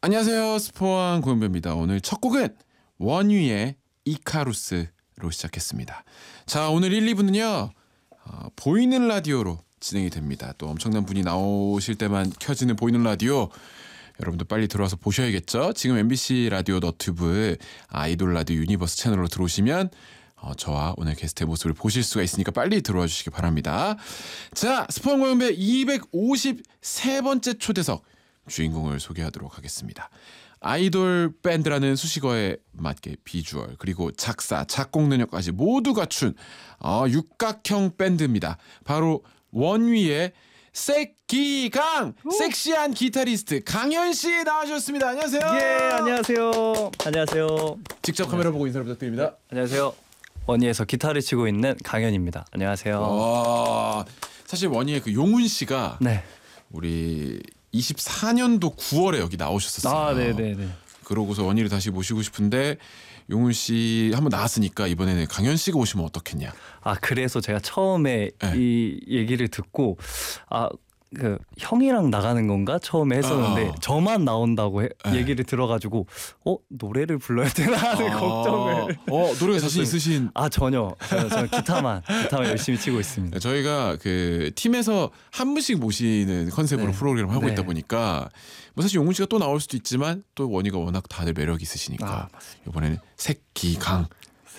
안녕하세요. 스포왕 고영배입니다. 오늘 첫 곡은 원휘의 이카루스로 시작했습니다. 자, 오늘 1, 2부는요. 보이는 라디오로 진행이 됩니다. 또 엄청난 분이 나오실 때만 켜지는 보이는 라디오. 여러분도 빨리 들어와서 보셔야겠죠. 지금 MBC 라디오 너튜브 아이돌 라디오 유니버스 채널로 들어오시면 저와 오늘 게스트의 모습을 보실 수가 있으니까 빨리 들어와 주시기 바랍니다. 자, 스포왕 고영배 253번째 초대석 주인공을 소개하도록 하겠습니다. 아이돌 밴드라는 수식어에 맞게 비주얼 그리고 작사, 작곡 능력까지 모두 갖춘 육각형 밴드입니다. 바로 원휘의 색기강, 섹시한 기타리스트 강현 씨 나와주셨습니다. 안녕하세요. 예, 안녕하세요. 안녕하세요. 직접 카메라 보고 인사 부탁드립니다. 안녕하세요. 원희에서 기타를 치고 있는 강현입니다. 안녕하세요. 사실 원희의 그 용훈 씨가 네. 우리 24년도 9월에 여기 나오셨었어요. 네네네. 그러고서 원희를 다시 모시고 싶은데 용훈 씨 한번 나왔으니까 이번에는 강현 씨가 오시면 어떻겠냐. 그래서 제가 처음에 네. 이 얘기를 듣고 그 형이랑 나가는 건가 처음에 했었는데 저만 나온다고 얘기를 들어가지고 노래를 불러야 되나 하는 걱정을. 노래가 자신 있으신? 전혀. 저는 기타만 열심히 치고 있습니다. 저희가 그 팀에서 한 분씩 모시는 컨셉으로 프로그램을 하고 있다 보니까 뭐 사실 용훈 씨가 또 나올 수도 있지만 또 원희가 워낙 다들 매력이 있으시니까 이번에는 색기강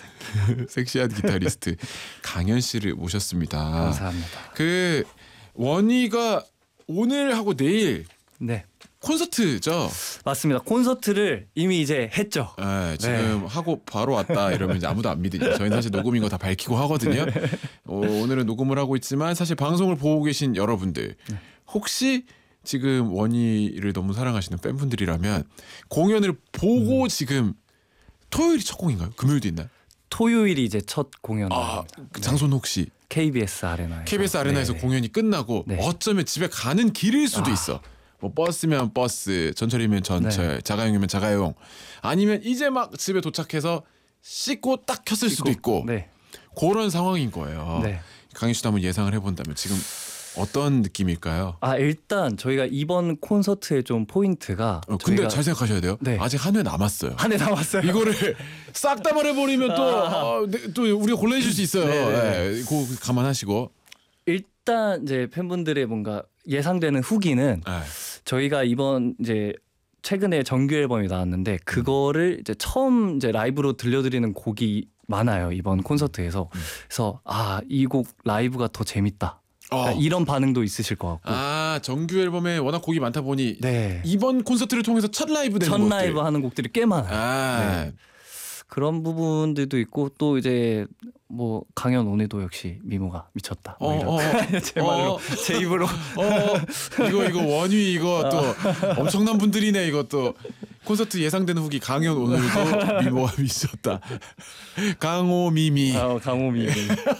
섹시한 기타리스트 강현 씨를 모셨습니다. 감사합니다. 그 원희가 오늘 하고 내일 네. 콘서트죠? 맞습니다. 콘서트를 이미 이제 했죠. 네, 지금 하고 바로 왔다 이러면 이제 아무도 안 믿으니까 저희는 사실 녹음인 거 다 밝히고 하거든요. 오늘은 녹음을 하고 있지만 사실 방송을 보고 계신 여러분들 혹시 지금 원희를 너무 사랑하시는 팬분들이라면 공연을 보고 지금 토요일이 첫 공인가요? 금요일도 있나요? 토요일이 이제 첫 공연입니다. 그 장소는 혹시 KBS 아레나에서. KBS 아레나에서 공연이 끝나고 어쩌면 집에 가는 길일 수도 있어. 뭐 버스면 버스, 전철이면 전철, 자가용이면 자가용. 아니면 이제 막 집에 도착해서 씻고 딱 켰을 수도 있고. 그런 상황인 거예요. 강현 씨도 한번 예상을 해본다면 지금 어떤 느낌일까요? 일단 저희가 이번 콘서트의 좀 포인트가 근데 잘 생각하셔야 돼요. 아직 한 회 남았어요. 한 회 남았어요. 이거를 싹 다 말해버리면 또 우리가 곤란해질 수 있어요. 그거 감안하시고. 일단 이제 팬분들의 뭔가 예상되는 후기는 저희가 이번 이제 최근에 정규 앨범이 나왔는데 그거를 이제 처음 이제 라이브로 들려드리는 곡이 많아요, 이번 콘서트에서. 그래서 이 곡 라이브가 더 재밌다. 이런 반응도 있으실 것 같고. 정규 앨범에 워낙 곡이 많다 보니 이번 콘서트를 통해서 첫 라이브 되는 곡들. 라이브 하는 곡들이 꽤 많아요. 그런 부분들도 있고 또 이제 뭐 강현 오늘도 역시 미모가 미쳤다. 제 말로 제 입으로. 이거 원휘 이거 또 엄청난 분들이네. 이것도 콘서트 예상되는 후기 강현 오늘도 미모가 미쳤다. 강호미미. 강호미미.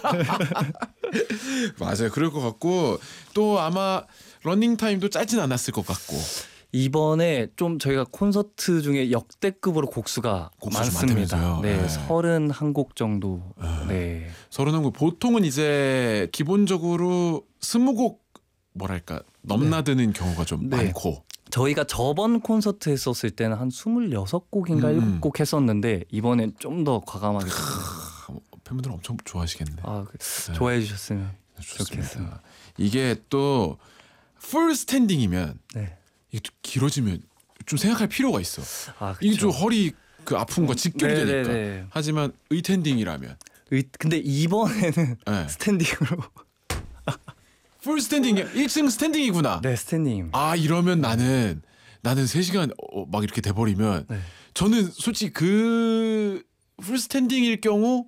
맞아요. 그럴 것 같고 또 아마 러닝 타임도 짧진 않았을 것 같고. 이번에 좀 저희가 콘서트 중에 역대급으로 곡수가 많습니다. 31곡 정도. 31곡. 보통은 이제 기본적으로 20곡 뭐랄까 넘나드는 경우가 좀 많고. 저희가 저번 콘서트 했었을 때는 한 26곡인가 7곡 했었는데 이번엔 좀 더 과감하게. 팬분들 엄청 좋아하시겠네. 좋아해 주셨으면 좋습니다. 좋겠습니다. 이게 또 풀 스탠딩이면 이게 좀 길어지면 좀 생각할 필요가 있어. 이게 좀 허리 그 아픔과 직결이 되니까. 하지만 의텐딩이라면. 근데 이번에는 스탠딩으로. 풀 스탠딩이 1층 스탠딩이구나. 스탠딩. 이러면 나는 3시간 막 이렇게 돼버리면 저는 솔직히 그 풀 스탠딩일 경우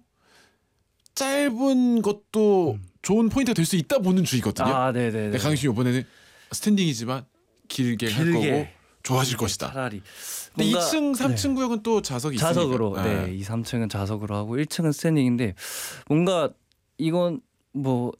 짧은 것도 좋은 포인트가 될 수 있다 보는 주의거든요. 강현 씨 이번에는 스탠딩이지만 길게 할 거고 좋아질 것이다. 차라리. 근데 2층, 3층 구역은 또 자석이 있으니까. 자석으로. 2, 3층은 자석으로 하고 1층은 스탠딩인데 뭔가 이건 뭐